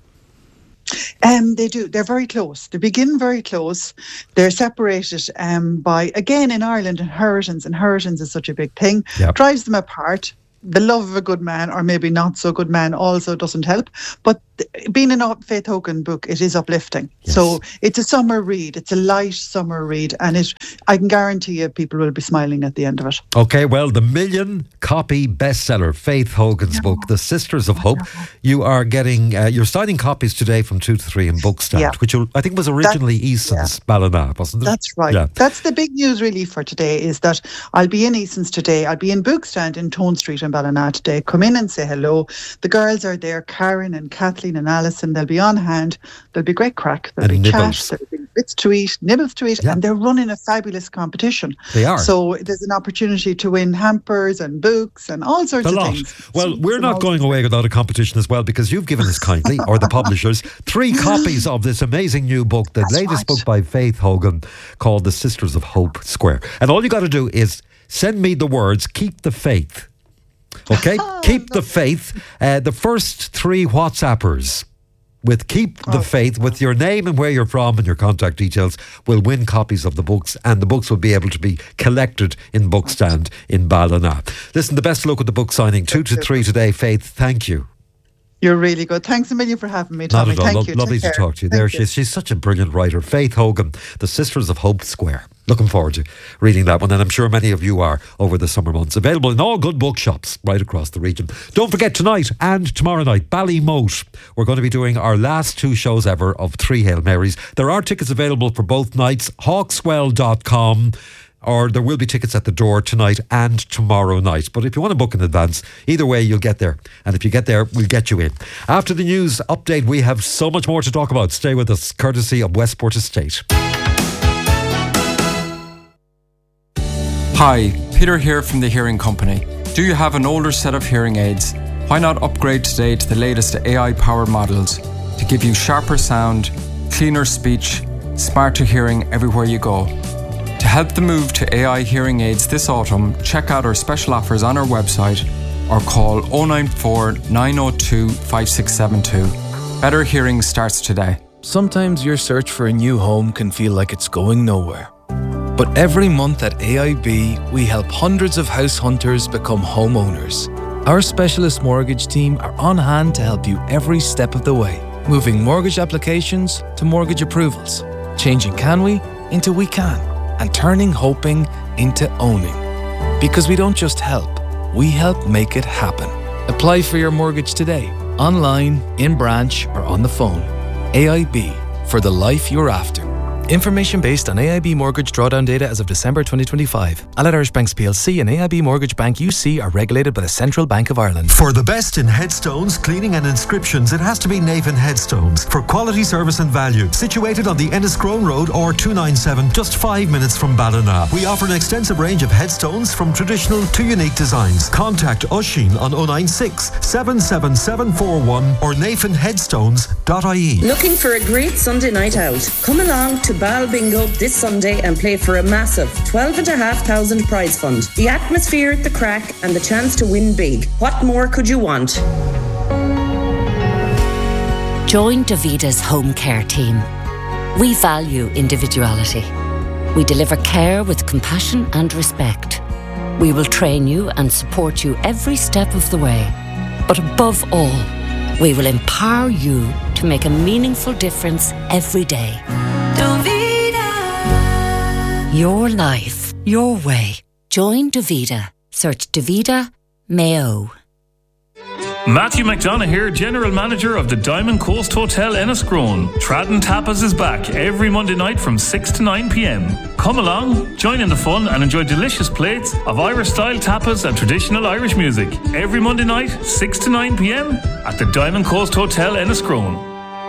They do. They're very close. They begin very close. They're separated by, again, in Ireland, inheritance. Inheritance is such a big thing. Yep. Drives them apart. The love of a good man, or maybe not so good man, also doesn't help. But being a Faith Hogan book, it is uplifting. Yes. So it's a summer read. It's a light summer read. And I can guarantee you people will be smiling at the end of it. Okay, well, the 1 million copy bestseller, Faith Hogan's book, The Sisters of Hope. You are getting, you're signing copies today from 2 to 3 in Bookstand, which I think was originally Eason's Ballina, wasn't it? That's right. Yeah. That's the big news really for today, is that I'll be in Eason's today. I'll be in Bookstand in Tone Street in Ballina today. Come in and say hello. The girls are there, Karen and Kathleen and Alison. They'll be on hand. There'll be great crack. There'll be chat. There'll be bits to eat, nibbles to eat, and they're running a fabulous competition. They are. So there's an opportunity to win hampers and books and all sorts of things. Well, we're not going away without a competition as well, because you've given us kindly, or the publishers, 3 copies of this amazing new book, the latest book by Faith Hogan, called The Sisters of Hope Square. And all you got to do is send me the words, keep the faith. Okay? Keep the faith. The first 3 WhatsAppers with Keep the Faith, with your name and where you're from and your contact details, will win copies of the books, and the books will be able to be collected in Bookstand in Ballina. Listen, the best of luck with the book signing, 2 to 3 today. Faith, thank you. You're really good. Thanks a million for having me, Tommy. Not at all. Thank you. Lovely to talk to you. She's such a brilliant writer. Faith Hogan, The Sisters of Hope Square. Looking forward to reading that one, and I'm sure many of you are over the summer months. Available in all good bookshops right across the region. Don't forget, tonight and tomorrow night, Ballymote. We're going to be doing our last 2 shows ever of 3 Hail Marys. There are tickets available for both nights. Hawkswell.com. Or there will be tickets at the door tonight and tomorrow night. But if you want to book in advance, either way, you'll get there. And if you get there, we'll get you in. After the news update, we have so much more to talk about. Stay with us, courtesy of Westport Estate. Hi, Peter here from the Hearing Company. Do you have an older set of hearing aids? Why not upgrade today to the latest AI-powered models to give you sharper sound, cleaner speech, smarter hearing everywhere you go? To help the move to AI hearing aids this autumn, check out our special offers on our website or call 094 902 5672. Better hearing starts today. Sometimes your search for a new home can feel like it's going nowhere. But every month at AIB, we help hundreds of house hunters become homeowners. Our specialist mortgage team are on hand to help you every step of the way, moving mortgage applications to mortgage approvals, changing can we into we can, and turning hoping into owning. Because we don't just help, we help make it happen. Apply for your mortgage today, online, in branch, or on the phone. AIB, for the life you're after. Information based on AIB mortgage drawdown data as of December 2025. Allied Irish Banks PLC and AIB Mortgage Bank UC are regulated by the Central Bank of Ireland. For the best in headstones, cleaning and inscriptions, it has to be Navan Headstones. For quality, service and value. Situated on the Enniscrone Road or 297, just 5 minutes from Ballina. We offer an extensive range of headstones from traditional to unique designs. Contact Oisin on 096 77741 or navanheadstones.ie. Looking for a great Sunday night out? Come along to Bal Bingo this Sunday and play for a massive $12,500 prize fund. The atmosphere, the crack and the chance to win big. What more could you want? Join Davida's home care team. We value individuality. We deliver care with compassion and respect. We will train you and support you every step of the way. But above all, we will empower you to make a meaningful difference every day. Davida. Your life, your way. Join Davida. Search Davida Mayo. Matthew McDonough here, General Manager of the Diamond Coast Hotel Enniscrone. Tradden Tapas is back every Monday night from 6 to 9 p.m. Come along, join in the fun and enjoy delicious plates of Irish-style tapas and traditional Irish music. Every Monday night, 6 to 9 p.m. at the Diamond Coast Hotel Enniscrone.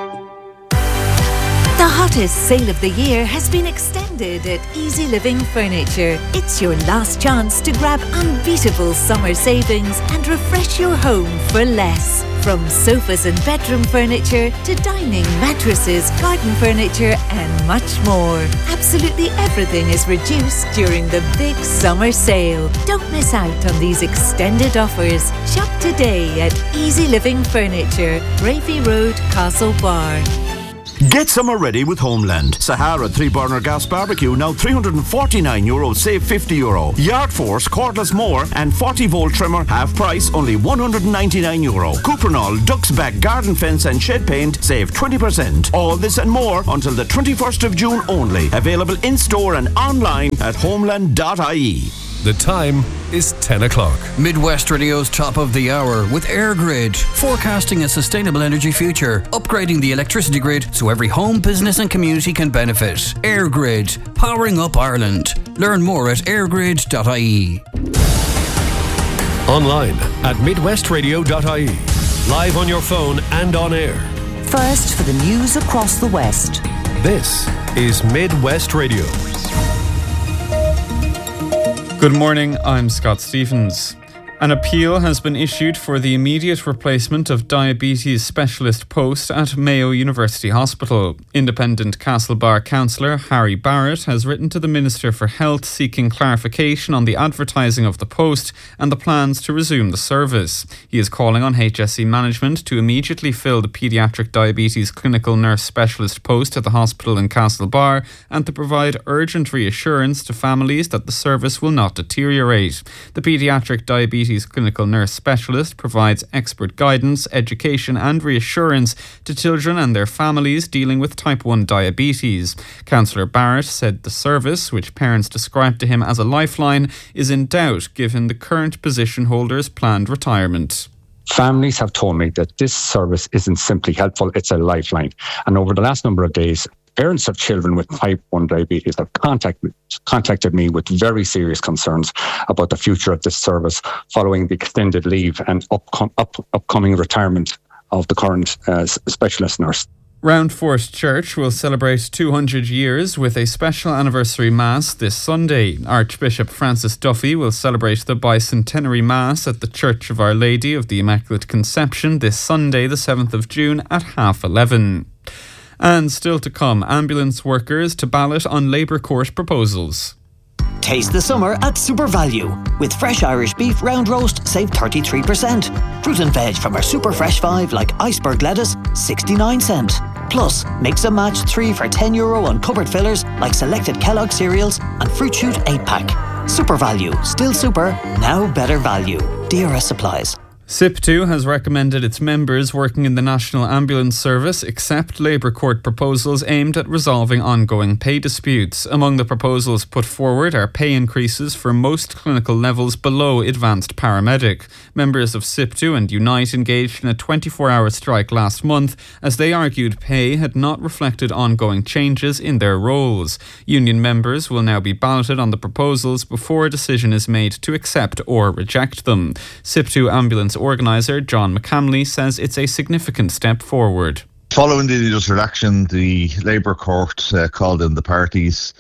The hottest sale of the year has been extended at Easy Living Furniture. It's your last chance to grab unbeatable summer savings and refresh your home for less. From sofas and bedroom furniture to dining, mattresses, garden furniture and much more. Absolutely everything is reduced during the big summer sale. Don't miss out on these extended offers. Shop today at Easy Living Furniture, Bravey Road, Castlebar. Get summer ready with Homeland. Sahara 3-burner gas barbecue now €349, save €50. Yard Force cordless mower and 40-volt trimmer half price, only €199. Cuprinol Duck's Back garden fence and shed paint, save 20%. All this and more until the 21st of June only. Available in store and online at homeland.ie. The time is 10 o'clock. Midwest Radio's top of the hour with AirGrid, forecasting a sustainable energy future, upgrading the electricity grid so every home, business and community can benefit. AirGrid, powering up Ireland. Learn more at airgrid.ie. Online at midwestradio.ie. Live on your phone and on air. First for the news across the West. This is Midwest Radio. Good morning, I'm Scott Stephens. An appeal has been issued for the immediate replacement of diabetes specialist post at Mayo University Hospital. Independent Castlebar councillor Harry Barrett has written to the Minister for Health seeking clarification on the advertising of the post and the plans to resume the service. He is calling on HSE management to immediately fill the paediatric diabetes clinical nurse specialist post at the hospital in Castlebar and to provide urgent reassurance to families that the service will not deteriorate. The paediatric diabetes clinical nurse specialist provides expert guidance, education and reassurance to children and their families dealing with type 1 diabetes. Councillor Barrett said the service, which parents described to him as a lifeline, is in doubt given the current position holder's planned retirement. Families have told me that this service isn't simply helpful, it's a lifeline. And over the last number of days, parents of children with type 1 diabetes have contacted me with very serious concerns about the future of this service following the extended leave and upcoming retirement of the current specialist nurse. Roundforth Church will celebrate 200 years with a special anniversary Mass this Sunday. Archbishop Francis Duffy will celebrate the bicentenary Mass at the Church of Our Lady of the Immaculate Conception this Sunday, the 7th of June at 11:30. And still to come, ambulance workers to ballot on Labour Court proposals. Taste the summer at Super Value. With fresh Irish beef round roast, save 33%. Fruit and veg from our Super Fresh 5 like iceberg lettuce, 69 cent. Plus, mix and match 3 for €10 on cupboard fillers like selected Kellogg cereals and Fruit Shoot 8-pack. Super Value. Still super, now better value. DRS supplies. SIP2 has recommended its members working in the National Ambulance Service accept Labour Court proposals aimed at resolving ongoing pay disputes. Among the proposals put forward are pay increases for most clinical levels below advanced paramedic. Members of SIP2 and Unite engaged in a 24-hour strike last month as they argued pay had not reflected ongoing changes in their roles. Union members will now be balloted on the proposals before a decision is made to accept or reject them. SIP2 ambulance organiser John McCamley says it's a significant step forward. Following the industrial action, the Labour Court called in the parties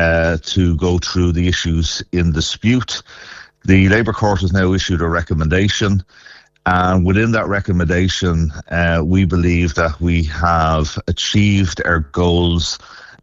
to go through the issues in dispute. The Labour Court has now issued a recommendation, and within that recommendation, we believe that we have achieved our goals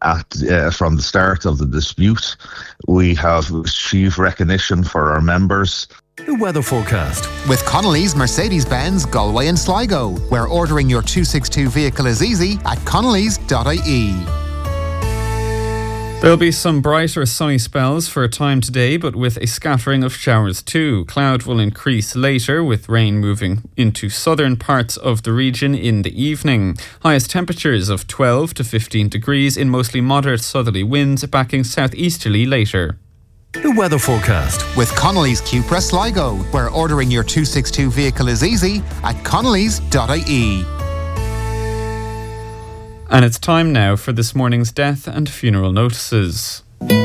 from the start of the dispute. We have achieved recognition for our members. The weather forecast. With Connolly's Mercedes-Benz Galway and Sligo, where ordering your 262 vehicle is easy at connellys.ie. There'll be some bright or sunny spells for a time today, but with a scattering of showers too. Cloud will increase later, with rain moving into southern parts of the region in the evening. Highest temperatures of 12 to 15 degrees in mostly moderate southerly winds, backing southeasterly later. The weather forecast. With Connolly's Cupra Sligo, where ordering your 262 vehicle is easy at connellys.ie. And it's time now for this morning's death and funeral notices.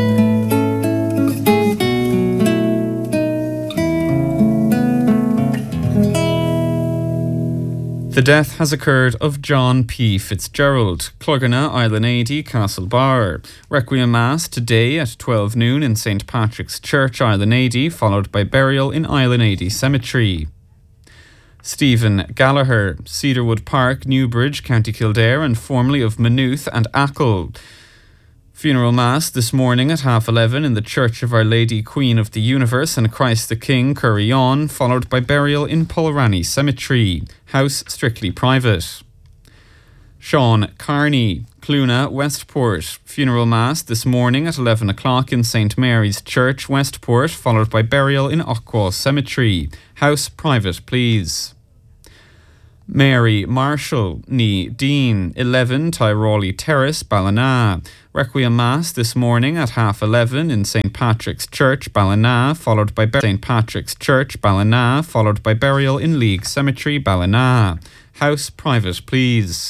The death has occurred of John P. Fitzgerald, Clogherna, Island 80, Castlebar. Requiem Mass today at 12 noon in St. Patrick's Church, Island 80, followed by burial in Island 80 Cemetery. Stephen Gallagher, Cedarwood Park, Newbridge, County Kildare, and formerly of Maynooth and Achill. Funeral Mass this morning at 11:30 in the Church of Our Lady Queen of the Universe and Christ the King, Curryon, followed by burial in Pulrani Cemetery. House strictly private. Sean Carney, Cluna, Westport. Funeral Mass this morning at 11 o'clock in St. Mary's Church, Westport, followed by burial in Ockwall Cemetery. House private, please. Mary Marshall, Nee Dean, 11 Tyrolli Terrace, Ballina. Requiem Mass this morning at 11:30 in St. Patrick's Church, Ballina, followed by St. Patrick's Church, Ballina, followed by burial in League Cemetery, Ballina. House private, please.